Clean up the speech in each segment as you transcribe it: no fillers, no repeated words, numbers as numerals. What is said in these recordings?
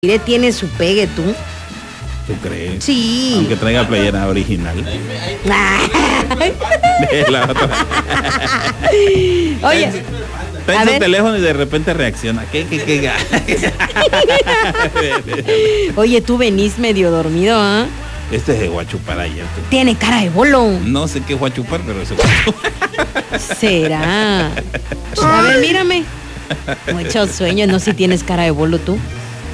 Mire, tiene su pegue, tú. ¿Tú crees? Sí. Aunque traiga playera original. La otra. Oye, está en su teléfono y de repente reacciona. ¿Qué? Oye, tú venís medio dormido, ¿ah? Este es de guachupar ayer. Tiene cara de bolo. No sé qué guachupar, pero es guachupar. ¿Será? A ver, mírame. Muchos sueños, no si tienes cara de bolo tú.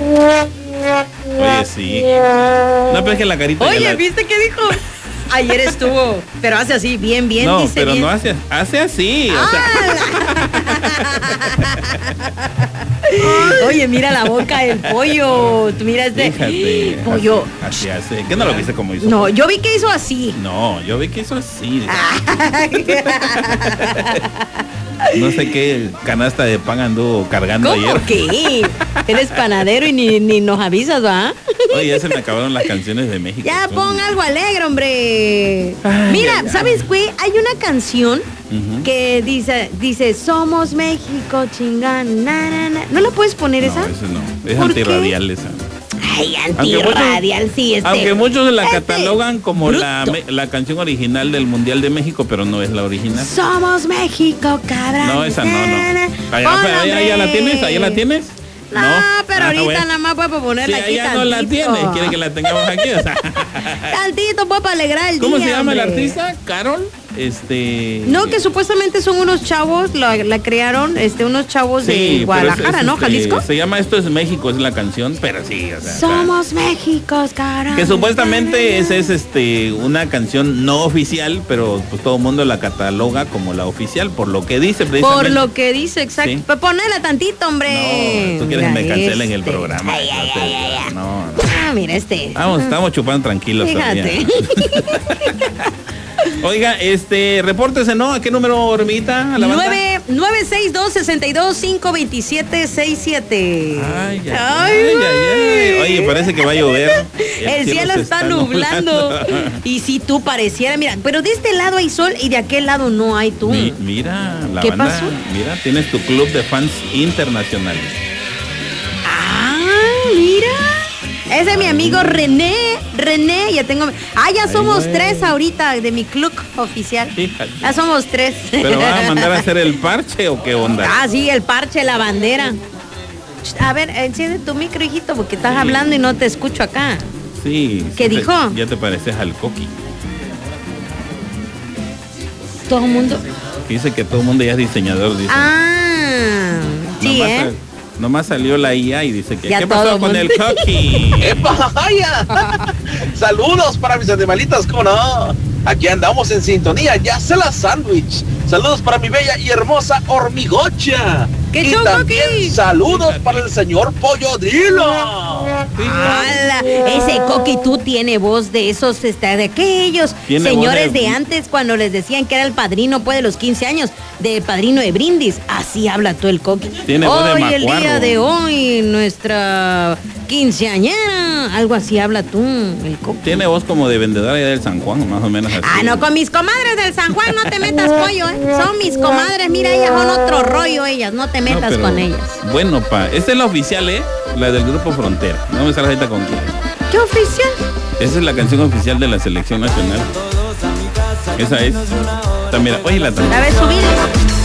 Oye, sí. No, pero es que la carita. Oye, ¿viste qué dijo? Ayer estuvo, pero hace así, bien, no, dice pero bien. no hace así. O sea. Oye, mira la boca del pollo. Tú mira este Fíjate, pollo. Así hace. ¿Qué no lo viste como hizo? No, yo vi que hizo así. No, yo vi que hizo así. No sé qué canasta de pan anduvo cargando ¿Cómo ayer. qué? Eres panadero y ni nos avisas, ¿va? Oye, ya se me acabaron las canciones de México. Ya pon algo alegre, hombre. Ay, Mira, ay, ¿sabes qué? Hay una canción que que dice, somos México, chingán, na, na, na. ¿No la puedes poner no, esa? eso no. Es ¿Por antirradial esa. Ay, antirradial, sí, Aunque muchos la catalogan como bruto. la canción original del Mundial de México, pero no es la original. Somos México, cabrón. No, esa no. Ponla, ¿Allá la tienes? ¿Allá la tienes? No, pero ahorita bueno. nada más puedo ponerla Sí, aquí allá tantito. no la tienes, quiere que la tengamos aquí, o sea. Tantito, pues, para alegrar el ¿Cómo día, se llama el hombre. artista? ¿Carol? No, que supuestamente son unos chavos, la crearon, unos chavos de Guadalajara, ¿no? Jalisco. Se llama Esto es México, es la canción, pero sí, o sea. Somos México, caramba. Que supuestamente es una canción no oficial, pero pues todo el mundo la cataloga como la oficial, por lo que dice precisamente. Por lo que dice, exacto. Sí. Pues ponela tantito, hombre. No, tú quieres que me Mira cancelen el programa. Ay, No. Ah, mira Estamos chupando tranquilos Fíjate. todavía. Oiga, repórtese, ¿no? ¿A qué número, hormiguita? ¿A la banda? 962-62-527-67. Ay. Oye, parece que va a llover. El cielo se está nublando. Y si tú pareciera, mira, pero de este lado hay sol y de aquel lado no hay tú. Mira, la ¿Qué banda. pasó? Mira, tienes tu club de fans internacionales. Ah, mira. Ese es mi amigo René, ya tengo... ya somos tres ahorita de mi club oficial. Fíjate. Ya somos tres. ¿Pero vas a mandar a hacer el parche o qué onda? Sí, el parche, la bandera. A ver, enciende tu micro, hijito, porque estás hablando y no te escucho acá. Sí. ¿Qué dijo? Ya te pareces al Coqui. Todo el mundo... Dice que todo el mundo ya es diseñador, dice. Sí, Nomás salió la IA y dice que Ya ¿qué todo pasó mundo. con el Coqui? ¡Epa, vaya! Saludos para mis animalitas, ¿cómo no? Aquí andamos en sintonía, ya se la sándwich. Saludos para mi bella y hermosa hormigocha. ¿Qué y show, también Coqui? saludos para el señor Pollodrilo. ¡Hala! Ese Coqui, tú tiene voz de esos, de aquellos Tiene señores voz de- de antes cuando les decían que era el padrino, pues, de los 15 años, de padrino de brindis. Así habla tú el Coqui. Tiene voz de Hoy, el macuarro. día de hoy, nuestra quinceañera. Algo así habla tú, el Coqui. Tiene voz como de vendedora allá del San Juan, más o menos así. No, con mis comadres del San Juan no te metas, pollo, ¿eh? Son mis comadres, mira, ellas son otro rollo, ellas, no te metas pero con ellas. Bueno, esta es la oficial, la del Grupo Frontera. No me sale ahorita con quién. ¿Qué oficial? Esa es la canción oficial de la selección nacional. Esa es. Mira, oye la A ver, subir.